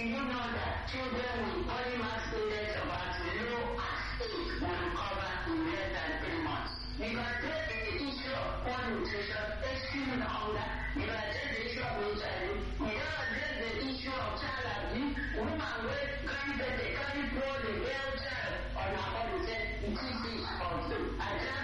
Do you know that children with body mass index of as low as 8 will recover in less than 3 months? You can take the issue of poor nutrition, extreme hunger, you can take the issue of HIV, you can address the issue of child abuse, woman with carry poor the girl child on her body said it is also.